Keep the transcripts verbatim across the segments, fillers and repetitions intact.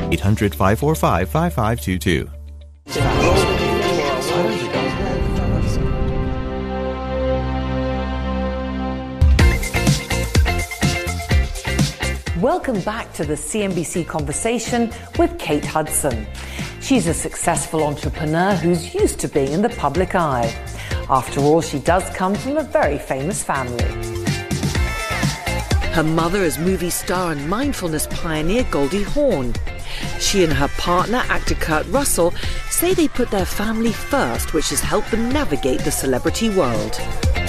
eight hundred, five four five, five five two two. Welcome back to the C N B C Conversation with Kate Hudson. She's a successful entrepreneur who's used to being in the public eye. After all, she does come from a very famous family. Her mother is movie star and mindfulness pioneer Goldie Hawn. She and her partner, actor Kurt Russell, say they put their family first, which has helped them navigate the celebrity world.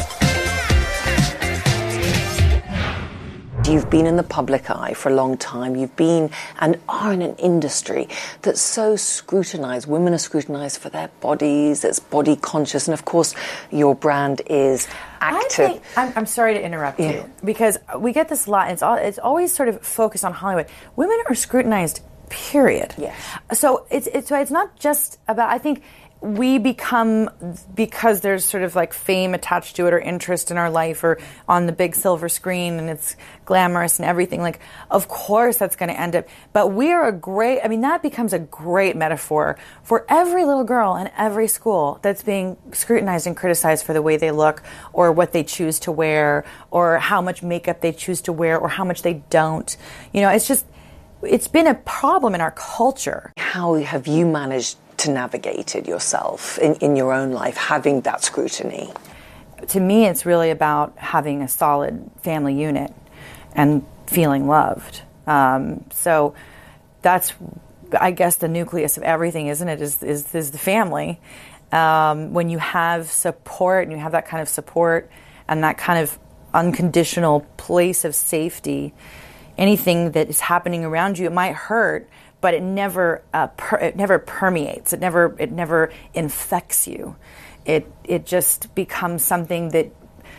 You've been in the public eye for a long time. You've been and are in an industry that's so scrutinized. Women are scrutinized for their bodies. It's body conscious. And of course, your brand is active. I think, I'm, I'm sorry to interrupt yeah. you, because we get this a lot. It's, all, it's always sort of focused on Hollywood. Women are scrutinized, period. Yes. So it's, it's, so it's not just about, I think, we become, because there's sort of like fame attached to it or interest in our life or on the big silver screen and it's glamorous and everything, like, of course that's going to end up, but we are a great, I mean, that becomes a great metaphor for every little girl in every school that's being scrutinized and criticized for the way they look or what they choose to wear or how much makeup they choose to wear or how much they don't. You know, it's just, it's been a problem in our culture. How have you managed to navigate it yourself in, in your own life, having that scrutiny? To me, it's really about having a solid family unit and feeling loved. Um, so that's, I guess, the nucleus of everything, isn't it, is, is, is the family. Um, when you have support and you have that kind of support and that kind of unconditional place of safety, anything that is happening around you, it might hurt, but it never uh, per, it never permeates. It never it never infects you. It it just becomes something that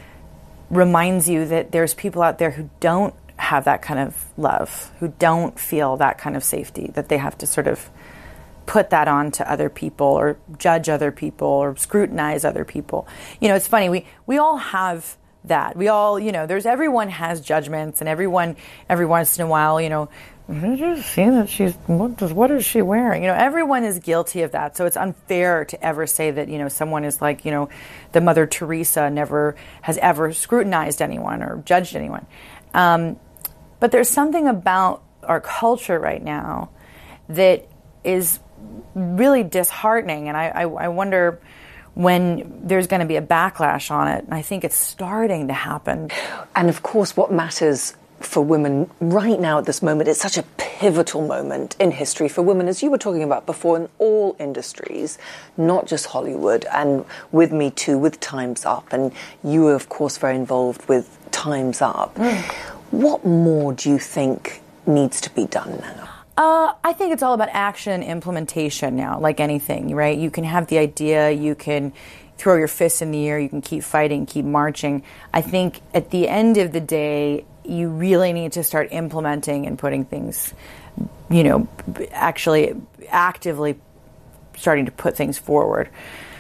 reminds you that there's people out there who don't have that kind of love, who don't feel that kind of safety, that they have to sort of put that on to other people or judge other people or scrutinize other people. You know, it's funny, we, we all have that. We all, you know, there's everyone has judgments and everyone, every once in a while, you know, did you see that she's, what, does, what is she wearing? You know, everyone is guilty of that. So it's unfair to ever say that, you know, someone is like, you know, the Mother Teresa never has ever scrutinized anyone or judged anyone. Um, but there's something about our culture right now that is really disheartening. And I, I, I wonder when there's going to be a backlash on it. And I think it's starting to happen. And of course, what matters for women right now at this moment, it's such a pivotal moment in history for women, as you were talking about before, in all industries, not just Hollywood, and with Me Too, with Time's Up, and you were, of course, very involved with Time's Up. Mm. What more do you think needs to be done now? Uh, I think it's all about action and implementation now, like anything, right? You can have the idea, you can throw your fists in the air, you can keep fighting, keep marching. I think at the end of the day, you really need to start implementing and putting things, you know, actually actively starting to put things forward.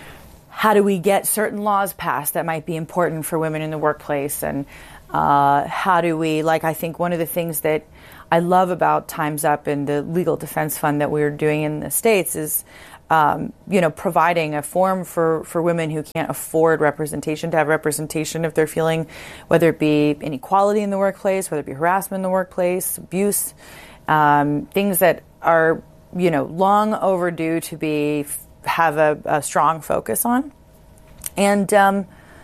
How do we get certain laws passed that might be important for women in the workplace? And uh, how do we, like, I think one of the things that I love about Time's Up and the Legal Defense Fund that we're doing in the States is, um, you know, providing a forum for, for women who can't afford representation to have representation if they're feeling, whether it be inequality in the workplace, whether it be harassment in the workplace, abuse, um, things that are, you know, long overdue to be, have a, a strong focus on. And um,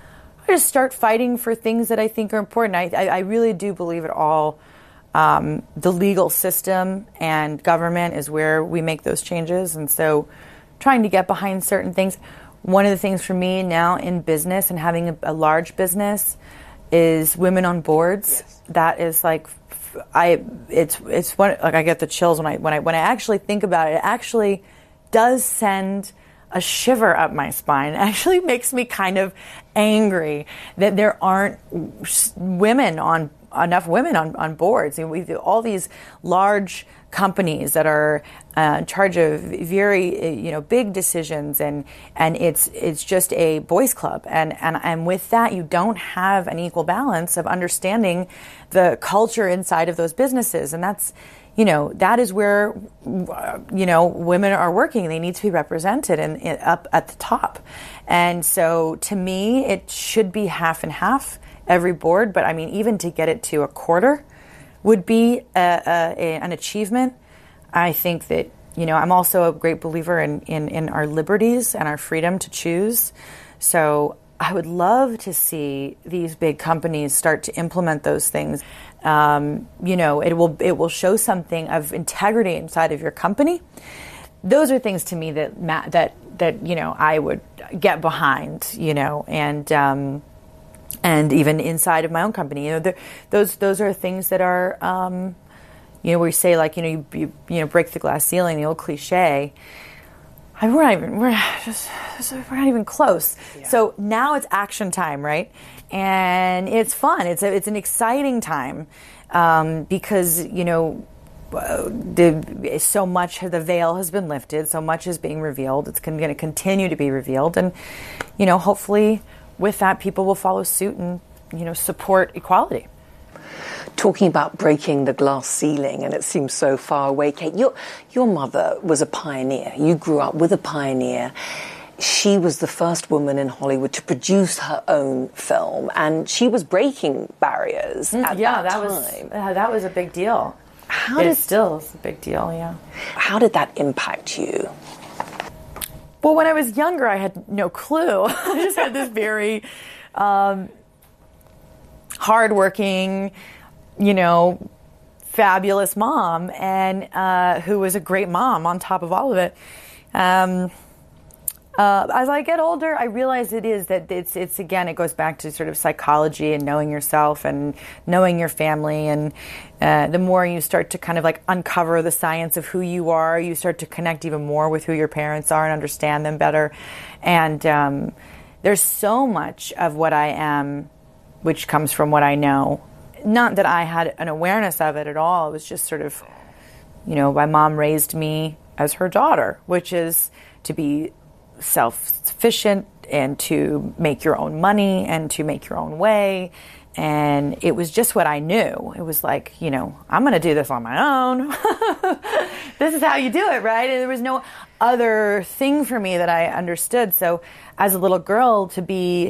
I just start fighting for things that I think are important. I, I, I really do believe it all. Um, the legal system and government is where we make those changes. And so trying to get behind certain things. One of the things for me now in business and having a, a large business is women on boards. Yes. That is like, I, it's, it's one, like I get the chills when I, when I, when I actually think about it. It actually does send a shiver up my spine. It actually makes me kind of angry that there aren't women on enough women on, on boards. And we do all these large companies that are uh, in charge of very, you know, big decisions, and and it's it's just a boys' club. And, and and with that, you don't have an equal balance of understanding the culture inside of those businesses. And that's, you know, that is where, you know, women are working. They need to be represented and, and up at the top. And so to me, it should be half and half every board. But I mean, even to get it to a quarter would be a, a, an achievement. I think that, you know, I'm also a great believer in, in, in our liberties and our freedom to choose. So I would love to see these big companies start to implement those things. Um, you know, it will it will show something of integrity inside of your company. Those are things to me that ma- that that you know I would get behind. You know, and um, and even inside of my own company, you know, those those are things that are. Um, You know, we say, like, you know, you, you you know break the glass ceiling, the old cliche. I, we're not even we're just we're not even close. Yeah. So now it's action time, right? And it's fun. It's a, it's an exciting time um, because you know the, so much of the veil has been lifted, so much is being revealed. It's going to continue to be revealed, and you know, hopefully, with that, people will follow suit and you know support equality. Talking about breaking the glass ceiling, and it seems so far away, Kate, your, your mother was a pioneer. You grew up with a pioneer. She was the first woman in Hollywood to produce her own film, and she was breaking barriers at yeah, that, that time. was uh, that was a big deal. How it did, still is a big deal, yeah. How did that impact you? Well, when I was younger, I had no clue. I just had this very um, hardworking, you know, fabulous mom, and uh, who was a great mom on top of all of it. Um, uh, as I get older, I realize it is that it's it's again, it goes back to sort of psychology and knowing yourself and knowing your family, and uh, the more you start to kind of like uncover the science of who you are, you start to connect even more with who your parents are and understand them better. And um, there's so much of what I am, which comes from what I know. Not that I had an awareness of it at all. It was just sort of, you know, my mom raised me as her daughter, which is to be self-sufficient and to make your own money and to make your own way. And it was just what I knew. It was like, you know, I'm going to do this on my own. This is how you do it, right? And there was no other thing for me that I understood. So as a little girl, to be,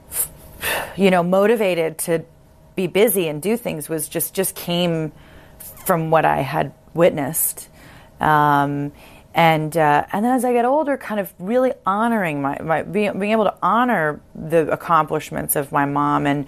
you know, motivated to be busy and do things was just just came from what I had witnessed, um, and uh, and then as I get older, kind of really honoring my, my being, being able to honor the accomplishments of my mom and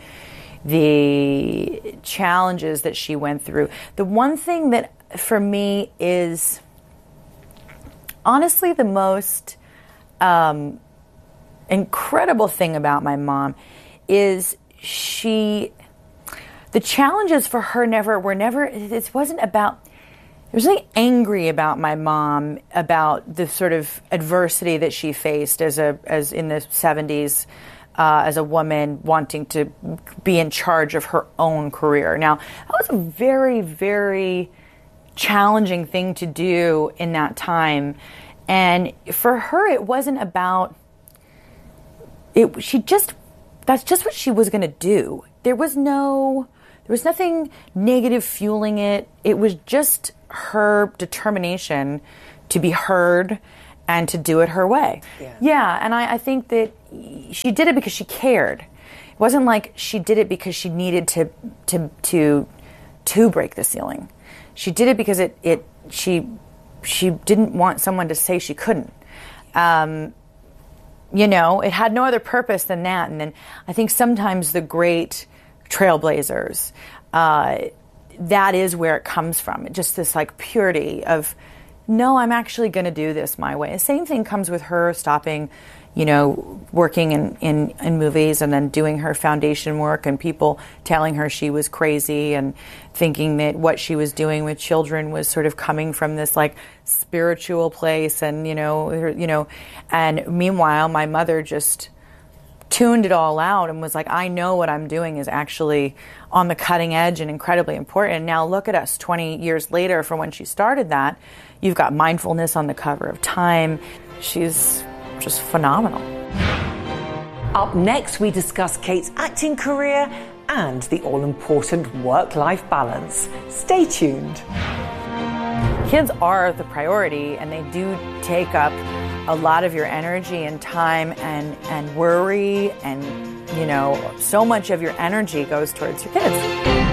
the challenges that she went through. The one thing that for me is honestly the most um, incredible thing about my mom is she. The challenges for her never were never, it wasn't about, there was nothing angry about my mom, about the sort of adversity that she faced as a, as in the seventies, uh, as a woman wanting to be in charge of her own career. Now, that was a very, very challenging thing to do in that time. And for her, it wasn't about, it. she just, that's just what she was going to do. There was no... There was nothing negative fueling it. It was just her determination to be heard and to do it her way. Yeah, yeah and I, I think that she did it because she cared. It wasn't like she did it because she needed to to to to break the ceiling. She did it because it, it she she didn't want someone to say she couldn't. Um, you know, it had no other purpose than that. And then I think sometimes the great trailblazers, uh, that is where it comes from. Just this like purity of, no, I'm actually going to do this my way. The same thing comes with her stopping, you know, working in, in, in movies and then doing her foundation work and people telling her she was crazy and thinking that what she was doing with children was sort of coming from this like spiritual place and, you know, her, you know, and meanwhile my mother just tuned it all out and was like, I know what I'm doing is actually on the cutting edge and incredibly important. And now look at us twenty years later from when she started that. You've got mindfulness on the cover of Time. She's just phenomenal. Up next, we discuss Kate's acting career and the all-important work-life balance. Stay tuned. kids are the priority, and they do take up a lot of your energy and time and, and worry, and, you know, so much of your energy goes towards your kids.